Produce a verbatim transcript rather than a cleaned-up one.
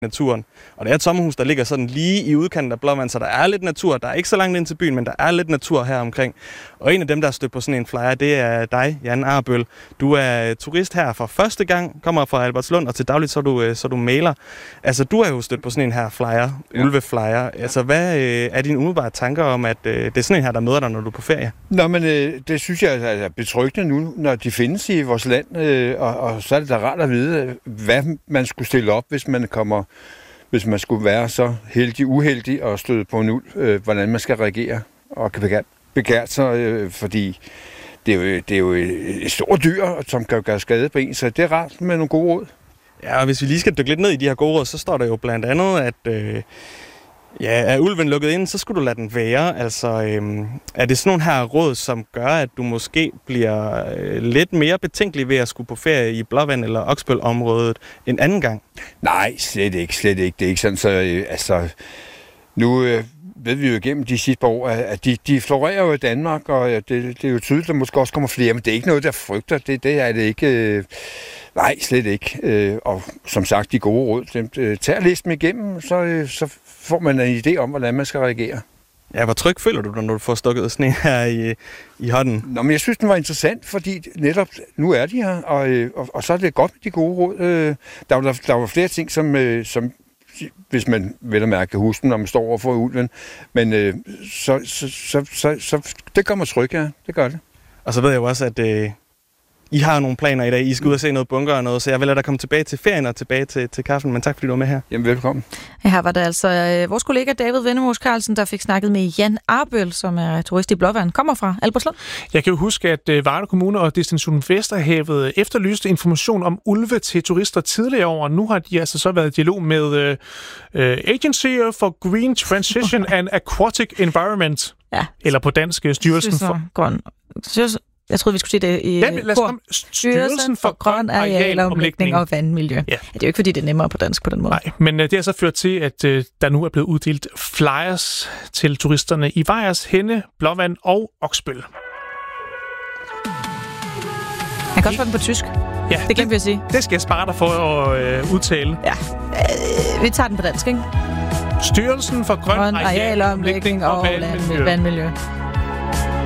naturen. Og det er et sommerhus, der ligger sådan lige i udkanten af Blåvand, så der er lidt natur. Der er ikke så langt ind til byen, men der er lidt natur her omkring. Og en af dem, der er stødt på sådan en flyer, det er dig, Jan Arbøl. Du er turist her for første gang, kommer fra Albertslund, og til dagligt så er du, så er du maler. Altså, du er jo stødt på sådan en her flyer, ja. Ulveflyer. Altså, hvad øh, er dine umiddelbare tanker om, at øh, det er sådan en her, der møder dig, når du er på ferie? Nå, men øh, det synes jeg er betryggende nu, når de findes i vores land, øh, og, og så er det da rart at vide, hvad man skulle stille op, hvis man kommer, hvis man skulle være så heldig, uheldig og støde på en ulv, øh, hvordan man skal reagere og kan begære, begære sig, øh, fordi det er, jo, det er jo et stort dyr, som kan gøre skade på en, så det er rart med nogle gode råd. Ja, og hvis vi lige skal dykke lidt ned i de her gode råd, så står der jo blandt andet, at øh, ja, er ulven lukket ind, så skulle du lade den være. Altså, øhm, er det sådan nogle her råd, som gør, at du måske bliver øh, lidt mere betænkelig ved at skulle på ferie i Blåvand eller Oksbøl-området en anden gang? Nej, slet ikke, slet ikke. Det er ikke sådan, så øh, altså, nu øh, ved vi jo igennem de sidste par år, at de, de florerer jo i Danmark, og det, det er jo tydeligt, at der måske også kommer flere, men det er ikke noget, der frygter. Det, det er det ikke. Øh, nej, slet ikke. Øh, og som sagt, de gode råd, dem, øh, tag og læs dem igennem, så, øh, så får man en idé om, hvordan man skal reagere. Ja, hvor tryg føler du dig, når du får stukket sådan en her i, i hånden? Nå, men jeg synes, den var interessant, fordi netop nu er de her, og, og, og så er det godt med de gode råd. Øh, der, var, der var flere ting, som, øh, som hvis man vel at mærke kan huske, når man står over for ulven, men øh, så, så, så, så, så det gør mig tryg, ja. Det gør det. Og så ved jeg jo også, at øh, I har nogle planer i dag. I skal ud og se noget bunker og noget, så jeg vil lade dig komme tilbage til ferien og tilbage til, til kaffen, men tak fordi du var med her. Jamen, velkommen. Her var det altså øh, vores kollega David Vennemos Carlsen, der fik snakket med Jan Arbøl, som er turist i Blåvand, kommer fra Albertslund. Jeg kan jo huske, at øh, Varde Kommune og Destination Vesterhavet efterlyste information om ulve til turister tidligere år. Nu har de altså så været i dialog med øh, øh, Agency for Green Transition and Aquatic Environment, ja. Eller på dansk Styrelsen for Grøn. Jeg troede, vi skulle sige det i Jamen, lad os komme. Styrelsen for Grøn Arealomlægning og Vandmiljø. Ja. Ja, det er jo ikke, fordi det er nemmere på dansk på den måde. Nej, men det har så ført til, at uh, der nu er blevet uddelt flyers til turisterne i Vejers, Henne, Blåvand og Oksbøl. Jeg kan også få den på tysk. Ja, det glemte vi at sige. Det skal jeg spare dig for at uh, udtale. Ja, øh, vi tager den på dansk, ikke? Styrelsen for Grøn, Grøn Arealomlægning og, og Vandmiljø. vandmiljø.